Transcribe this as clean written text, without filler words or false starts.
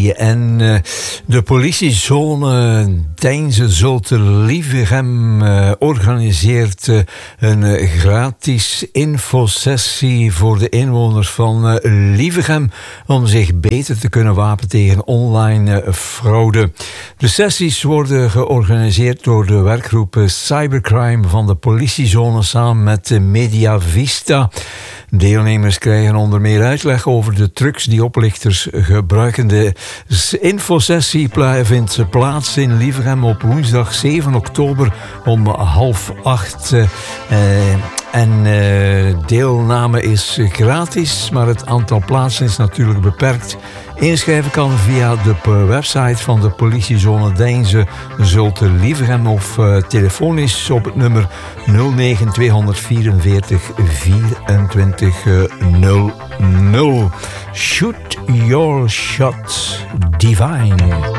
politie. En de politiezone Deinze-Zulte-Lievegem organiseert een gratis infosessie voor de inwoners van Lievegem om zich beter te kunnen wapenen tegen online fraude. De sessies worden georganiseerd door de werkgroep Cybercrime van de politiezone samen met Media Vista. Deelnemers krijgen onder meer uitleg over de trucs die oplichters gebruiken. De infosessie vindt plaats in Lievegem op woensdag 7 oktober om 7:30. Deelname is gratis, maar het aantal plaatsen is natuurlijk beperkt. Inschrijven kan via de website van de politiezone Deinze-Zulte-Lievegem of telefonisch op het nummer 09 244 2400. Shoot your shot divine.